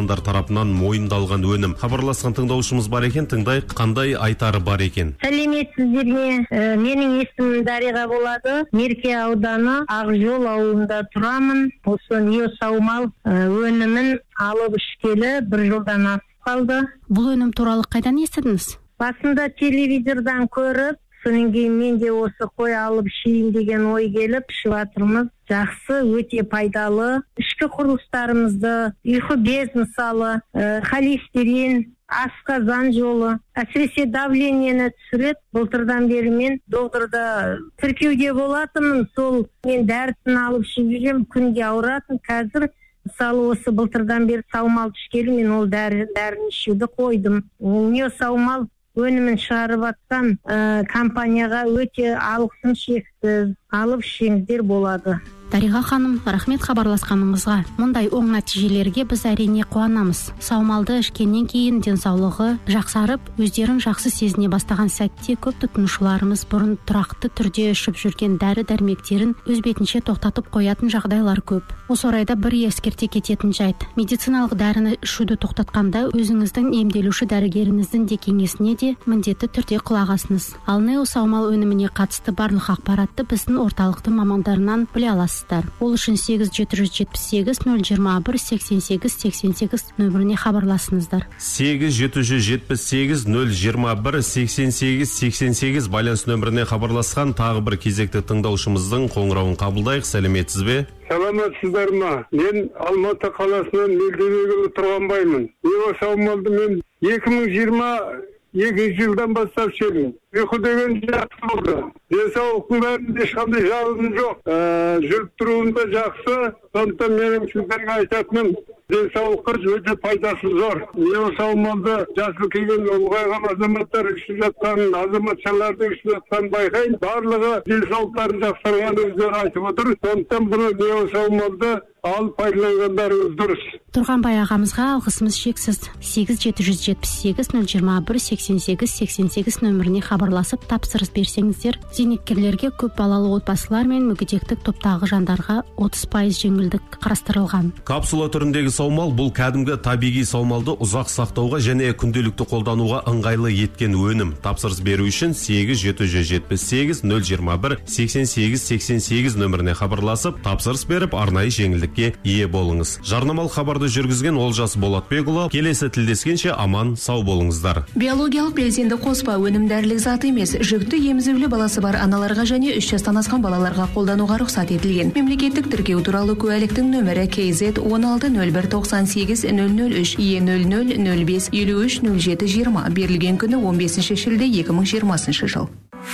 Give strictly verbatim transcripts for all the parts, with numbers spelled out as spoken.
тарапынан мойындалған өнім. Хабарласқан тыңдаушымыз бар екен, тыңдайық, қандай айтары бар екен. Сәлеметсіздер ме? Менің есімім Дариға болады. Мерке ауданы Ақжол ауылында тұрамын. Осы Неосаумал өнімін алып ішкелі бір жылдан асып қалды. Бұл өнім туралы қайдан естідіңіз? Басында телевизордан көріп, содан кейін мен де осы қой алып ішейін деген ой келіп ішіп жатырмыз. Жақсы, өте пайдалы. Ішкі құрылыстарымызды, ұйқы без мысалы, холестерин, асқазан жолы, әсіресе давлениені түсіреді. Былтырдан бері мен докторда тіркеуде болатынмын, сол мен дәрісін алып ішіп жүрем, күнде ауыратын. Қазір мысалы осы былтырдан бері саумал ішкелі мен ол дәріні ішуді қойдым. Неосаумал өнімін шығарып жатқан компанияға өте алғысым шексіз. Алып ішіңіздер болады. Дариға ханым, рахмет хабарласқаныңызға. Мұндай оң нәтижелерге біз әрине қуанамыз. Саумалды ішкеннен кейін денсаулығы жақсарып, өздерін жақсы сезіне бастаған сәтте көп тұтынушыларымыз бұрын тұрақты түрде ішіп жүрген дәрі-дәрмектерін өз бетінше тоқтатып қоятын жағдайлар көп. Осы орайда бір ескерте кететін жайт. Медициналық дәріні ішуді тоқтатқанда өзіңіздің емделуші дәрігеріңіздің де кеңесіне де міндетті түрде құлақ асыңыз. Ал Неосаумал өніміне қатысты барлық ақпаратты біздің орталықтың мамандарынан біле аласыз. Ол үшін сегіз жеті жүз жетпіс сегіз нөл жиырма бір сексен сегіз сексен сегіз нөміріне хабарласыңыздар. сегіз жеті жүз жетпіс сегіз нөл жиырма бір сексен сегіз сексен сегіз байланыс нөміріне хабарласқан тағы бір кезекті тыңдаушымыздың қоңырауын қабылдайық. Сәлеметсіз бе? Саламатсыздар ма? Мен Алматы қаласынан Мелдебекұлы Тұрғанбаймын. Неосаумалды мен екі мың жиырма екінші жылдан бастап ішемін. Ұйқы деген жақсы болды. Денсаулықтың бәрінде ешқандай жалым жоқ. Жүріп тұруында жақсы. Сондықтан менің сіздерге айтатыным, денсаулыққа өте пайдасы зор. Неосаумалды жасы келген ұлғайған азаматтар ішіп жатқан, азаматшаларды ішіп жатқан байқайын. Барлығы денсаулықтарын жақсарғанын өздері айтып отыр. Сондықтан бұны Неосаумалды алып пайдаланғандарыңыз дұрыс. Тұрғанбай ағамызға алғысымыз шексіз. сегіз жеті жүз жетпіс сегіз нөл жиырма бір сексен сегіз сексен сегіз нөміріне хабарласып тапсырыс берсеңіздер, зейнеткерлерге, көп балалы отбасылар мен мүгедектік топтағы жандарға отыз пайыз жеңілдік қарастырылған. Капсула түріндегі саумал бұл кәдімгі табиғи саумалды ұзақ сақтауға және күнделікті қолдануға ыңғайлы еткен өнім. Тапсырыс беру үшін сегіз жеті жүз жетпіс сегіз нөл жиырма бір сексен сегіз сексен сегіз нөміріне хабарласып, тапсырыс беріп, арнайы жеңілдікке ие болыңыз. Жарнамалық хабарды жүргізген Олжас Болатбекұлы. Келесі тілдескенше аман сау болыңыздар. Биологиялық белсенді қоспа өнім дәрілік зат емес, жүкті емізулі баласы бар аналарға және үш жастан асқан балаларға қолдануға рұқсат етілген. Мемлекеттік тіркеу туралы куәліктің нөмірі кей зет он алты нөл бір тоқсан сегіз нөл нөл үш е нөл нөл нөл бес елу үш нөл жеті жиырма берілген күні он бесінші шілде екі мың жиырмасыншы жыл.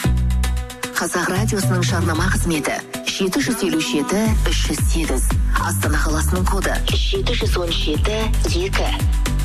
Қазақ радиосының жарнама қызметі жеті жүз елу жеті үш жүз сегіз. Астана қаласының коды жеті жүз он жеті екі.